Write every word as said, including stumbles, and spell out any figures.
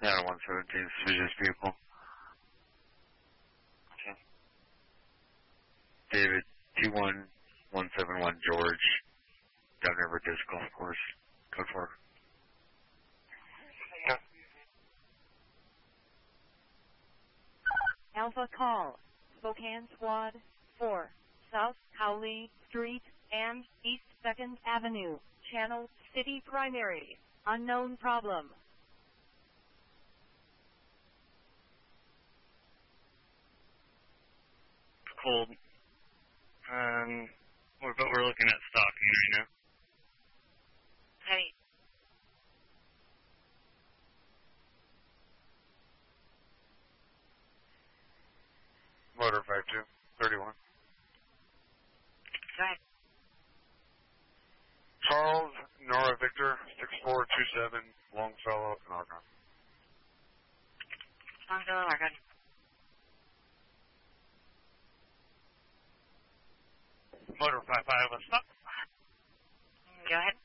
Yeah, one seventeen, suspicious vehicle. Okay. David, T one one seven one George, Down River Disc Golf Course, code four. Yeah. Alpha call, Spokane Squad, four, South Cowley Street and East second Avenue, Channel City Primary, unknown problem. Cold. Um, we're, but we're looking at stalking right now. Heavy. Motor five two, thirty-one. Go ahead. Charles, Nora Victor, six four two seven, Longfellow, Argonne. Longfellow, Argonne. Motor five five, let's stop. Go ahead.